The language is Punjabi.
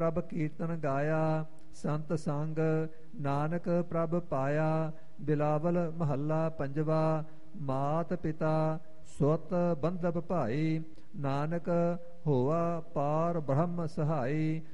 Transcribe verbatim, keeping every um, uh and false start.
ਪ੍ਰਭ ਕੀਰਤਨ ਗਾਇਆ, ਸੰਤ ਸੰਗ ਨਾਨਕ ਪ੍ਰਭ ਪਾਇਆ। ਬਿਲਾਵਲ ਮਹੱਲਾ ਪੰਜਵਾ। ਮਾਤ ਪਿਤਾ ਸੁਤ ਬੰਧਪ ਭਾਈ, ਨਾਨਕ ਹੋਆ ਪਾਰ ਬ੍ਰਹਮ ਸਹਾਈ।